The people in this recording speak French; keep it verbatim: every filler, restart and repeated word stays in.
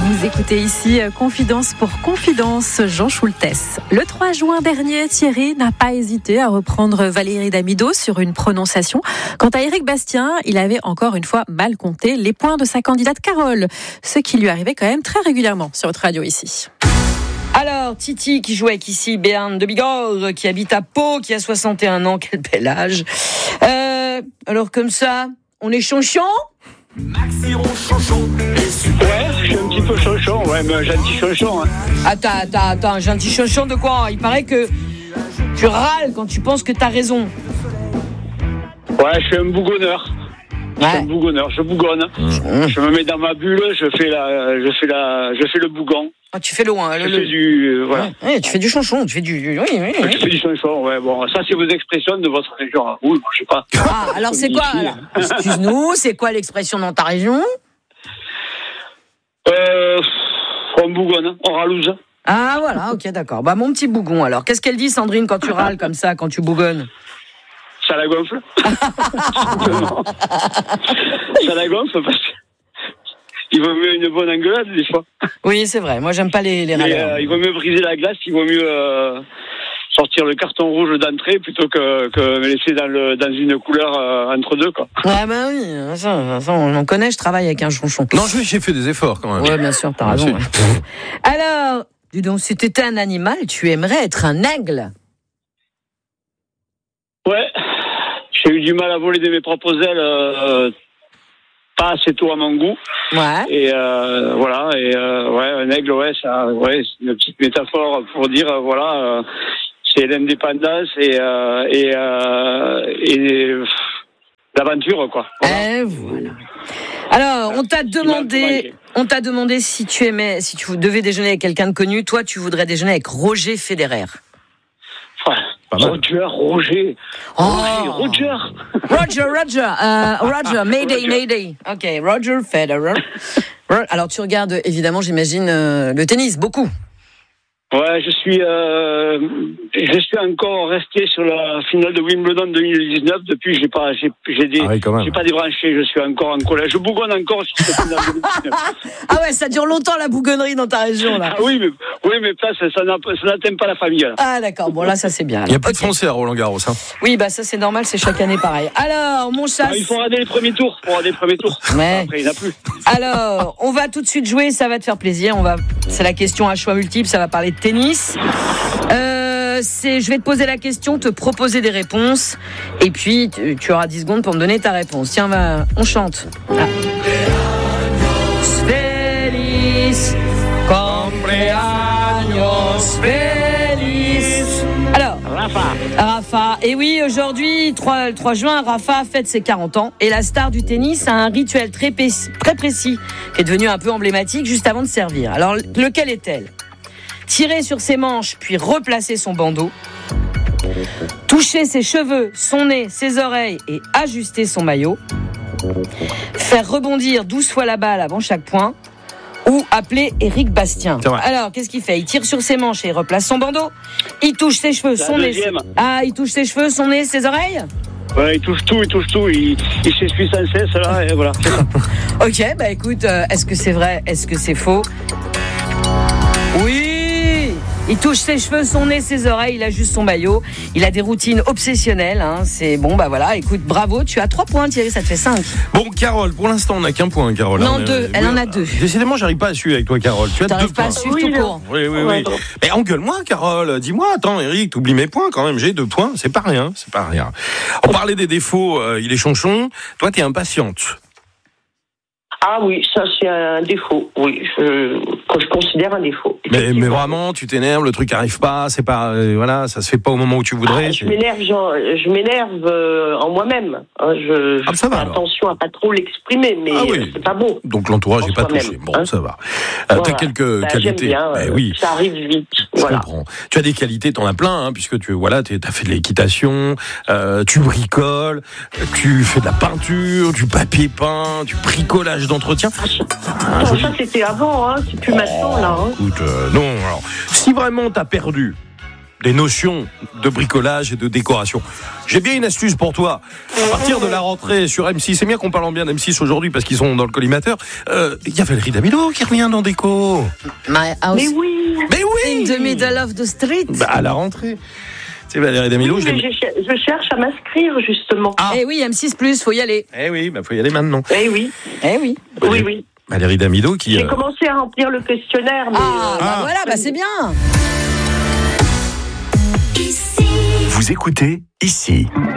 Vous écoutez ici Confidence pour Confidence, Jean Schultes. Le trois juin dernier, Thierry n'a pas hésité à reprendre Valérie Damido sur une prononciation. Quant à Éric Bastien, il avait encore une fois mal compté les points de sa candidate Carole, ce qui lui arrivait quand même très régulièrement sur votre radio ici. Alors, Titi qui joue avec ici Béarn de Bigorre, qui habite à Pau, qui a soixante et un ans, quel bel âge. Euh, alors comme ça, on est chonchon ? Maxi Ronchonchon. Ouais, je suis un petit peu chonchon, ouais, mais un gentil chonchon. Hein. Attends, attends, attends, un gentil chonchon de quoi ? Il paraît que tu râles quand tu penses que t'as raison. Ouais, je suis un bougonneur. Je suis Ouais. un bougonneur, je bougonne. Mmh. Je me mets dans ma bulle, je fais la, je fais la, je fais le bougon. Ah, tu fais loin. Je Le, fais le... du, euh, voilà. Ouais, ouais, tu fais du chonchon, tu fais du... Oui, oui, oui. Je fais du chonchon, ouais, bon, ça c'est vos expressions de votre région. Hein. Oui, je sais pas. Ah, alors c'est quoi alors ? Excuse-nous, c'est quoi l'expression dans ta région ? Euh, on bougonne, on ralouse. Ah voilà, ok, d'accord. Bah mon petit bougon alors. Qu'est-ce qu'elle dit Sandrine quand tu râles comme ça, quand tu bougonnes ? Ça la gonfle. Ça la gonfle parce que il vaut mieux une bonne engueulade des fois. Oui, c'est vrai. Moi, j'aime pas les, les Mais, râleurs. euh, il vaut mieux briser la glace, il vaut mieux euh, sortir le carton rouge d'entrée plutôt que, que me laisser dans, le, dans une couleur euh, entre deux, quoi. Ah bah oui, ça, ça, on en connaît, je travaille avec un chonchon. Non, je- j'ai fait des efforts quand même. Ouais, bien sûr, t'as Bien raison. sûr. Ouais. Alors, dis donc, si t'étais un animal, tu aimerais être un aigle. Ouais, j'ai eu du mal à voler de mes propres ailes, euh, pas assez tôt à mon goût. Ouais. Et euh, voilà, et euh, ouais, un aigle, ouais, ça, ouais, c'est une petite métaphore pour dire, euh, voilà, euh, c'est l'indépendance et euh, et euh, et euh, l'aventure, quoi. Voilà. Et voilà. Alors, on t'a demandé, on t'a demandé si tu aimais, si tu devais déjeuner avec quelqu'un de connu, toi, tu voudrais déjeuner avec Roger Federer. Ouais. Pas mal. Roger, Roger, Oh. Roger, Roger. Roger, Roger, euh, Roger, Mayday, Roger. Mayday. Ok, Roger Federer. Alors, tu regardes, évidemment, j'imagine, euh, le tennis, beaucoup. Ouais, je suis, euh, je suis encore resté sur la finale de Wimbledon deux mille dix-neuf. Depuis, j'ai pas, j'ai, j'ai des, Ah oui, quand même. j'ai pas débranché. Je suis encore en collège. Je bougonne encore sur cette finale de deux mille dix-neuf. Ah ouais, ça dure longtemps la bougonnerie dans ta région, là. Ah oui, mais, oui, mais ça, ça, ça, n'a- ça n'atteint pas la famille. Là. Ah d'accord, bon là ça c'est bien. Il n'y a alors. plus de Ok. Français à Roland-Garros. Hein. Oui, bah ça c'est normal, c'est chaque année pareil. Alors, mon chat. Ah, il faut rater les premiers tours. Pour rater les premiers tours. Ouais. Après, il n'y en a plus. Alors, on va tout de suite jouer, ça va te faire plaisir. On va, c'est la question à choix multiple, ça va parler de tennis. Euh, c'est, je vais te poser la question, te proposer des réponses, et puis tu, tu auras dix secondes pour me donner ta réponse. Tiens, va, on chante. Ah. Feliz cumpleaños feliz. Alors, Rafa. Rafa, et oui, aujourd'hui, trois- le trois juin, Rafa fête ses quarante ans et la star du tennis a un rituel très, pé- très précis qui est devenu un peu emblématique juste avant de servir. Alors, lequel est-elle ? Tirer sur ses manches puis replacer son bandeau, toucher ses cheveux, son nez, ses oreilles et ajuster son maillot, faire rebondir douze fois la balle avant chaque point, ou appeler Éric Bastien. C'est vrai. Alors, qu'est-ce qu'il fait ? Il tire sur ses manches et il replace son bandeau. Il touche ses cheveux, La son nez. deuxième. Ah, il touche ses cheveux, son nez, ses oreilles ? Ouais, il touche tout, il touche tout. Il, il s'essuie sans cesse, là, et voilà. C'est ça. Ok, bah écoute, euh, est-ce que c'est vrai ? Est-ce que c'est faux ? Oui ! Il touche ses cheveux, son nez, ses oreilles, il ajuste son maillot. Il a des routines obsessionnelles. Hein. C'est bon, bah voilà. Écoute, bravo. Tu as trois points, Thierry. Ça te fait cinq. Bon, Carole, pour l'instant, on n'a qu'un point, Carole. Non, On est- deux. Elle en a deux. Décidément, j'arrive pas à suivre avec toi, Carole. Tu as deux T'arrives pas points. à suivre Oui, tout là. court. Oui, oui, Ouais, oui. Mais engueule-moi, Carole. Dis-moi, attends, Eric, t'oublies mes points quand même. J'ai deux points. C'est pas rien. C'est pas rien. On parlait des défauts. euh, il est chonchon. Toi, t'es impatiente. Ah oui, ça c'est un défaut, oui, je, que je considère un défaut. Mais, mais effectivement. vraiment, tu t'énerves, le truc arrive pas. C'est pas, euh, voilà, ça se fait pas au moment où tu voudrais. Ah, je c'est- m'énerve, genre, je m'énerve euh, en moi-même. Hein, je Ah, je ça va, fais alors. attention à pas trop l'exprimer, mais Ah oui. euh, c'est pas bon. Donc l'entourage En n'est pas soi-même, touché. Bon, hein. ça va. Euh, Voilà. T'as quelques Bah, j'aime qualités. bien, Eh euh, oui. ça arrive vite. Je Voilà. comprends. Tu as des qualités, t'en as plein, hein, puisque tu voilà, t'es- t'as fait de l'équitation, euh, tu bricoles, tu fais de la peinture, du papier peint, du bricolage d'entretien. Ah, Non, joli. ça c'était avant, hein, c'est plus maintenant là. Hein. Écoute, euh, non. Alors, si vraiment t'as perdu, des notions de bricolage et de décoration. J'ai bien une astuce pour toi. À partir de la rentrée sur M six, c'est bien qu'on parle bien d'M six aujourd'hui parce qu'ils sont dans le collimateur. Il euh, y a Valérie Damido qui revient dans Déco. My house. Mais oui. Mais oui. In the middle of the street. Bah, à la rentrée. C'est Valérie Damido. Oui, je, mais je, je cherche à m'inscrire justement. Ah. Eh oui, M six plus, faut y aller. Eh oui, bah faut y aller maintenant. Eh oui. Eh oui. Oui, oui. Valérie Damido qui. J'ai euh... commencé à remplir le questionnaire. Mais Ah, euh, bah Ah. voilà, bah c'est bien. Vous écoutez ici.